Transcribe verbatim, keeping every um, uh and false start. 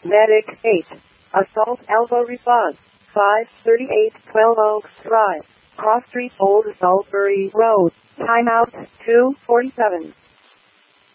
Medic eight. Assault Alpha response. five thirty-eight twelve Oaks Drive. Cross Street, Old Salisbury Road. Timeout two forty-seven.